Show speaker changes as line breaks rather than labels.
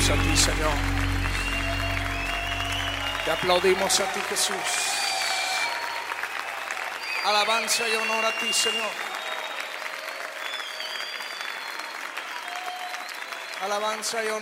aplaudimos a ti, Señor. Te aplaudimos a ti, Jesús. Alabanza y honor a ti, Señor. Alabanza y honor.